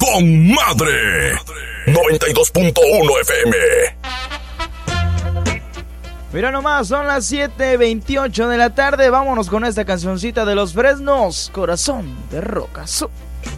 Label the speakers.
Speaker 1: con madre. 92.1 FM.
Speaker 2: Mira nomás, son las 7:28 de la tarde. Vámonos con esta cancioncita de Los Fresnos, Corazón de Roca Azul.